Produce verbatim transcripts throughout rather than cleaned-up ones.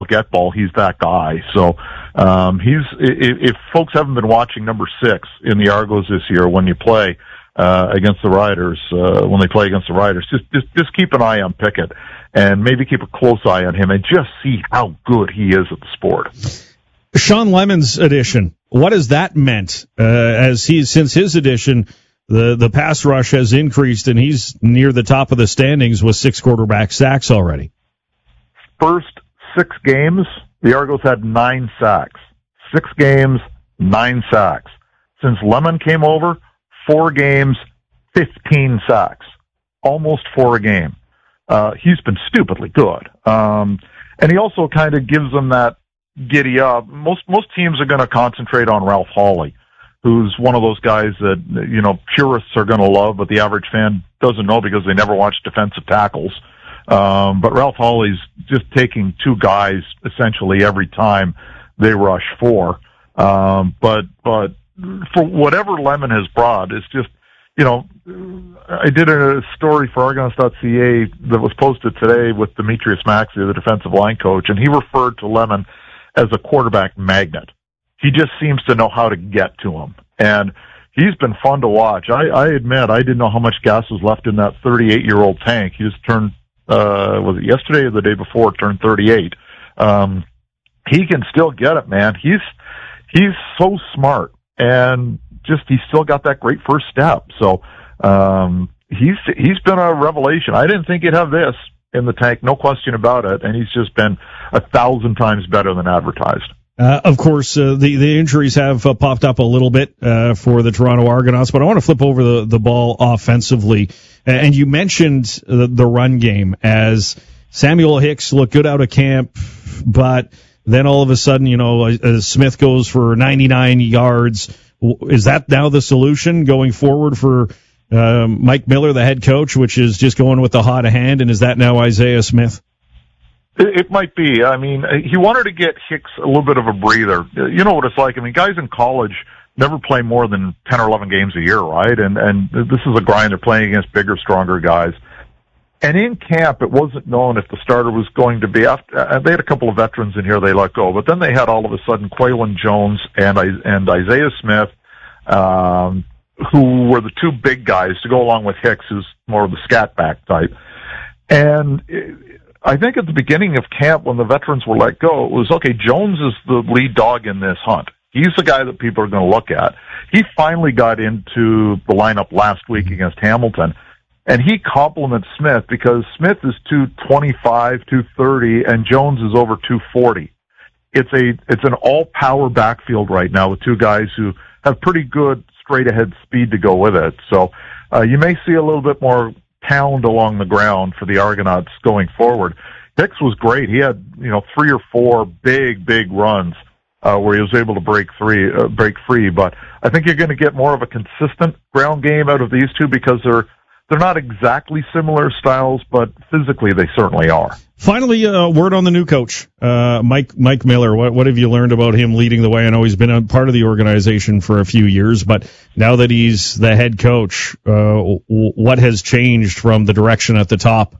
Getball, he's that guy. So um, he's if, if folks haven't been watching number six in the Argos this year when you play uh, against the Riders, uh, when they play against the Riders, just, just just keep an eye on Pickett and maybe keep a close eye on him and just see how good he is at the sport. Shawn Lemon's addition, what has that meant? Uh, as he's since his addition, the the pass rush has increased, and he's near the top of the standings with six quarterback sacks already. First six games, the Argos had nine sacks. Six games, nine sacks. Since Lemon came over, four games, fifteen sacks. Almost four a game. Uh, he's been stupidly good. Um, and he also kind of gives them that giddy up. Most, most teams are going to concentrate on Ralph Hawley, who's one of those guys that, you know, purists are going to love, but the average fan doesn't know because they never watch defensive tackles. Um, but Ralph Hawley's just taking two guys essentially every time they rush four. Um, but, but for whatever Lemon has brought, it's just, you know, I did a story for Argonauts dot C A that was posted today with Demetrius Maxey, the defensive line coach, and he referred to Lemon as a quarterback magnet. He just seems to know how to get to him. And he's been fun to watch. I, I admit I didn't know how much gas was left in that thirty-eight-year-old tank. He just turned, uh, was it yesterday or the day before, turned thirty-eight. Um, he can still get it, man. He's, he's so smart, and just, he's still got that great first step. So, um, he's, he's been a revelation. I didn't think he'd have this in the tank, no question about it, and he's just been a thousand times better than advertised. Uh, of course, uh, the, the injuries have uh, popped up a little bit uh, for the Toronto Argonauts, but I want to flip over the, the ball offensively. And you mentioned the, the run game as Samuel Hicks looked good out of camp, but then all of a sudden, you know, uh, Smith goes for ninety-nine yards. Is that now the solution going forward for um, Mike Miller, the head coach, which is just going with the hot hand, and is that now Isaiah Smith? It might be. I mean, he wanted to get Hicks a little bit of a breather. You know what it's like. I mean, guys in college never play more than ten or eleven games a year, right? And and this is a grind. They're playing against bigger, stronger guys. And in camp, it wasn't known if the starter was going to be after. They had a couple of veterans in here they let go, but then they had all of a sudden Quaylon Jones and and Isaiah Smith, um, who were the two big guys to go along with Hicks, who's more of the scat back type. And it, I think at the beginning of camp, when the veterans were let go, it was, okay, Jones is the lead dog in this hunt. He's the guy that people are going to look at. He finally got into the lineup last week against Hamilton, and he compliments Smith because Smith is two twenty-five, two thirty, and Jones is over two forty. It's a, it's an all-power backfield right now with two guys who have pretty good straight-ahead speed to go with it. So uh, you may see a little bit more pound along the ground for the Argonauts going forward. Hicks was great. He had, you know, three or four big, big runs uh, where he was able to break three, uh, break free. But I think you're going to get more of a consistent ground game out of these two because they're they're not exactly similar styles, but physically they certainly are. Finally, a uh, word on the new coach, uh, Mike Mike Miller. What, what have you learned about him leading the way? I know he's been a part of the organization for a few years, but now that he's the head coach, uh, what has changed from the direction at the top?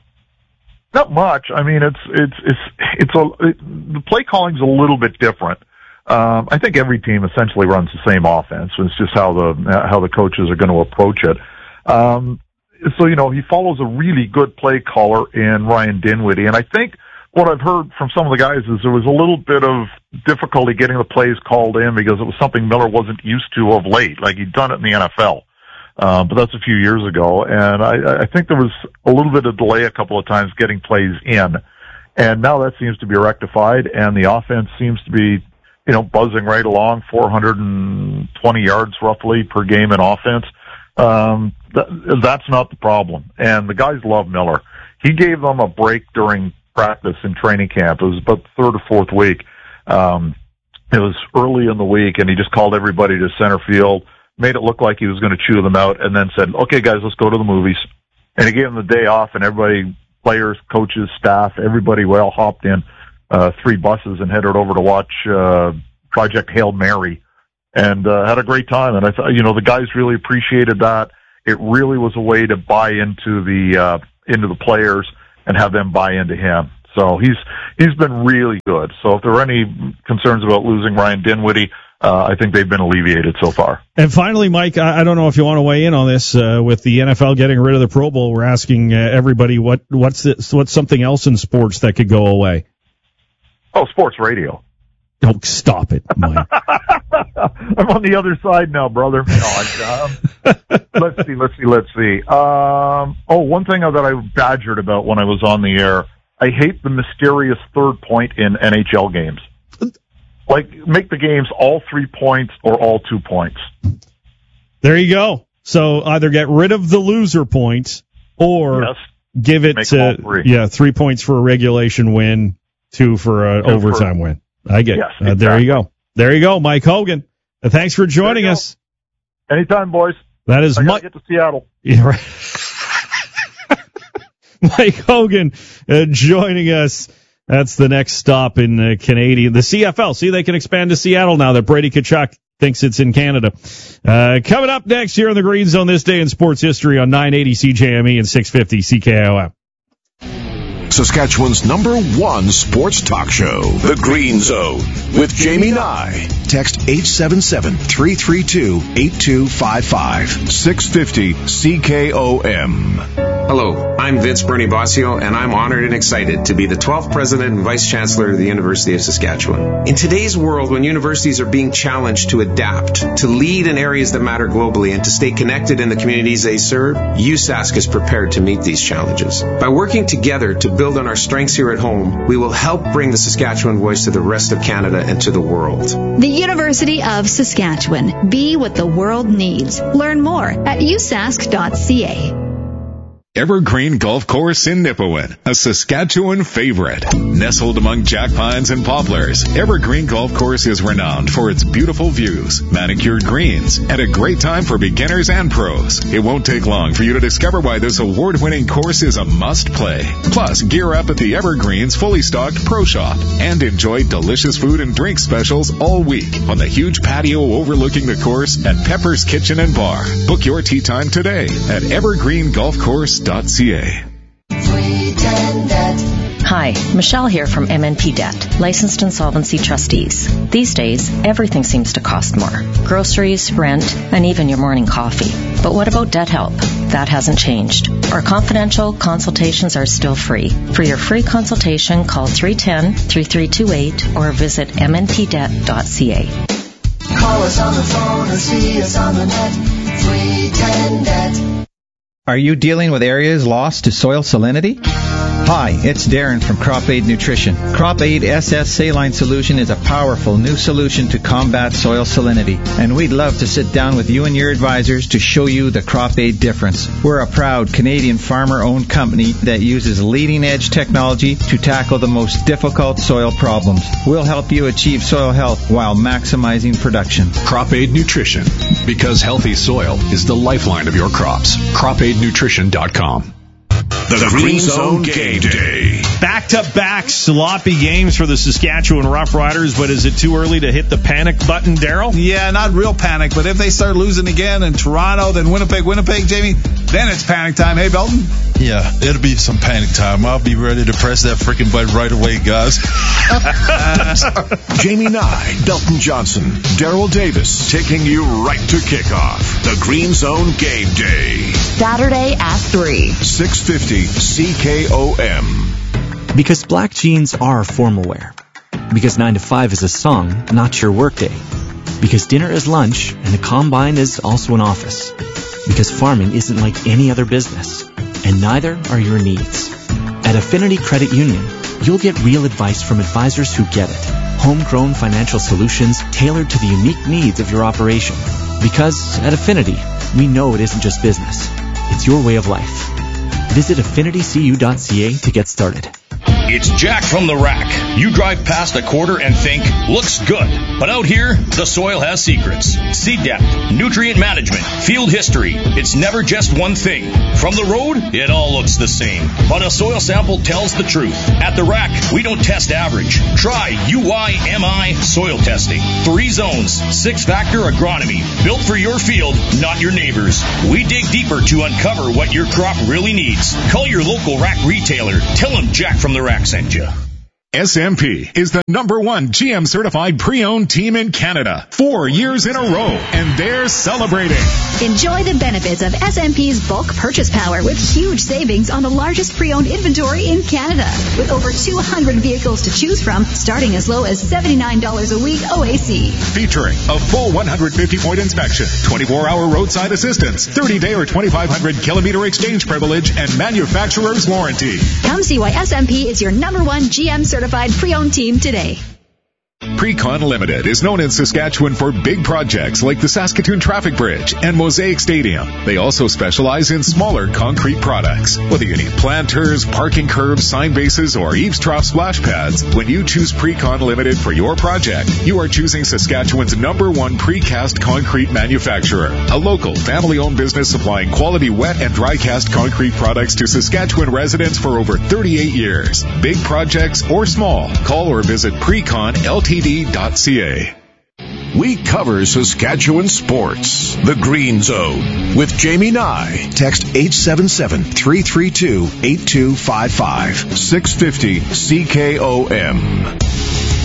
Not much. I mean, it's it's it's it's a it, the play calling's a little bit different. Um, I think every team essentially runs the same offense. It's just how the how the coaches are going to approach it. Um, so, you know, he follows a really good play caller in Ryan Dinwiddie. And I think what I've heard from some of the guys is there was a little bit of difficulty getting the plays called in because it was something Miller wasn't used to of late. Like, he'd done it in the N F L. Um, but that's a few years ago. And I, I think there was a little bit of delay a couple of times getting plays in. And now that seems to be rectified, and the offense seems to be, you know, buzzing right along, four hundred twenty yards roughly per game in offense. Um, that, that's not the problem. And the guys love Miller. He gave them a break during practice in training camp. It was about the third or fourth week. Um, it was early in the week, and he just called everybody to center field, made it look like he was going to chew them out, and then said, okay, guys, let's go to the movies. And he gave them the day off, and everybody, players, coaches, staff, everybody, we all hopped in uh, three buses and headed over to watch uh, Project Hail Mary. And uh, had a great time, and I thought, you know, the guys really appreciated that. It really was a way to buy into the uh, into the players and have them buy into him. So he's he's been really good. So if there are any concerns about losing Ryan Dinwiddie, uh, I think they've been alleviated so far. And finally, Mike, I, I don't know if you want to weigh in on this. Uh, with the N F L getting rid of the Pro Bowl, we're asking uh, everybody what what's this, what's something else in sports that could go away? Oh, sports radio. Oh, stop it, Mike. I'm on the other side now, brother. No, I, um, let's see, let's see, let's see. Um, oh, one thing that I badgered about when I was on the air, I hate the mysterious third point in N H L games. Like, make the games all three points or all two points. There you go. So either get rid of the loser points or yes. give it Make to, three. yeah, three points for a regulation win, two for an overtime for, win. I get yes, it. Uh, exactly. There you go. There you go, Mike Hogan. Uh, thanks for joining us. Anytime, boys. That is I gotta Mike. Get to Seattle. Yeah, right. Mike Hogan uh, joining us. That's the next stop in uh, Canadian, the C F L. See, they can expand to Seattle now that Brady Tkachuk thinks it's in Canada. Uh, coming up next here on the Green Zone, this day in sports history on nine eighty C J M E and six fifty C K O M. Saskatchewan's number one sports talk show, The Green Zone, with Jamie Nye. Text eight seven seven, three three two, eight two five five. six fifty C K O M. Hello, I'm Vince Bernie Bossio, and I'm honored and excited to be the twelfth President and Vice Chancellor of the University of Saskatchewan. In today's world, when universities are being challenged to adapt, to lead in areas that matter globally, and to stay connected in the communities they serve, U S A S C is prepared to meet these challenges. By working together to build on our strengths here at home, we will help bring the Saskatchewan voice to the rest of Canada and to the world. The University of Saskatchewan. Be what the world needs. Learn more at u sask dot c a. Evergreen Golf Course in Nipawin, a Saskatchewan favorite. Nestled among jack pines and poplars, Evergreen Golf Course is renowned for its beautiful views, manicured greens, and a great time for beginners and pros. It won't take long for you to discover why this award-winning course is a must-play. Plus, gear up at the Evergreen's fully stocked Pro Shop and enjoy delicious food and drink specials all week on the huge patio overlooking the course at Pepper's Kitchen and Bar. Book your tee time today at evergreen golf course dot c a. Hi, Michelle here from M N P Debt, licensed insolvency trustees. These days, everything seems to cost more. Groceries, rent, and even your morning coffee. But what about debt help? That hasn't changed. Our confidential consultations are still free. For your free consultation, call three one zero, three three two eight or visit m n p debt dot c a. Call us on the phone or see us on the net. three ten debt. Are you dealing with areas lost to soil salinity? Hi, it's Darren from Crop Aid Nutrition. Crop Aid S S Saline Solution is a powerful new solution to combat soil salinity, and we'd love to sit down with you and your advisors to show you the Crop Aid difference. We're a proud Canadian farmer-owned company that uses leading-edge technology to tackle the most difficult soil problems. We'll help you achieve soil health while maximizing production. Crop Aid Nutrition, because healthy soil is the lifeline of your crops. crop aid nutrition dot com. The, the Green Zone Game Day. Back-to-back sloppy games for the Saskatchewan Roughriders, but is it too early to hit the panic button, Daryl? Yeah, not real panic, but if they start losing again in Toronto, then Winnipeg, Winnipeg, Jamie, then it's panic time. Hey, Belton? Yeah, it'll be some panic time. I'll be ready to press that freaking button right away, guys. Jamie Nye, Belton Johnson, Daryl Davis, taking you right to kickoff. The Green Zone Game Day. Saturday at three. six fifty C K O M. Because black jeans are formal wear. Because nine to five is a song, not your workday. Because dinner is lunch, and the combine is also an office. Because farming isn't like any other business. And neither are your needs. At Affinity Credit Union, you'll get real advice from advisors who get it. Homegrown financial solutions tailored to the unique needs of your operation. Because at Affinity, we know it isn't just business. It's your way of life. Visit affinity c u dot c a to get started. It's Jack from the Rack. You drive past a quarter and think, looks good. But out here, the soil has secrets. Seed depth, nutrient management, field history. It's never just one thing. From the road, it all looks the same. But a soil sample tells the truth. At the Rack, we don't test average. Try U I M I soil testing. Three zones, six-factor agronomy. Built for your field, not your neighbor's. We dig deeper to uncover what your crop really needs. Call your local Rack retailer. Tell them Jack from the Rack rack sent you. S M P is the number one G M certified pre-owned team in Canada, four years in a row, and they're celebrating. Enjoy the benefits of S M P's bulk purchase power with huge savings on the largest pre-owned inventory in Canada. With over two hundred vehicles to choose from, starting as low as seventy-nine dollars a week O A C. Featuring a full one hundred fifty point inspection, twenty-four hour roadside assistance, thirty day or twenty-five hundred kilometer exchange privilege, and manufacturer's warranty. Come see why S M P is your number one G M certified pre-owned team today. Precon Limited is known in Saskatchewan for big projects like the Saskatoon Traffic Bridge and Mosaic Stadium. They also specialize in smaller concrete products. Whether you need planters, parking curbs, sign bases, or eavesdrop splash pads, when you choose Precon Limited for your project, you are choosing Saskatchewan's number one precast concrete manufacturer. A local, family-owned business supplying quality wet and dry cast concrete products to Saskatchewan residents for over thirty-eight years. Big projects or small, call or visit precon L T D dot C A. We cover Saskatchewan sports. The Green Zone with Jamie Nye. Text eight seven seven, three three two, eight two five five. six fifty C K O M.